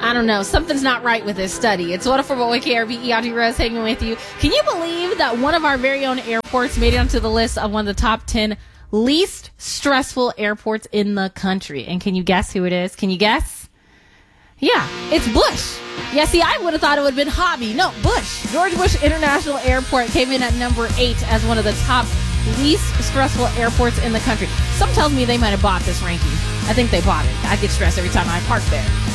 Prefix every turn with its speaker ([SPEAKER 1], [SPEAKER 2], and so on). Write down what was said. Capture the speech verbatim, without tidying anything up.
[SPEAKER 1] I don't know. Something's not right with this study. It's one oh four point one K R B E, Audrey Rose hanging with you. Can you believe that one of our very own airports made it onto the list of one of the top ten least stressful airports in the country? And can you guess who it is? Can you guess? Yeah, it's Bush. Yeah, see, I would have thought it would have been Hobby. No, Bush. George Bush International Airport came in at number eight as one of the top least stressful airports in the country. Some tells me they might have bought this ranking. I think they bought it. I get stressed every time I park there.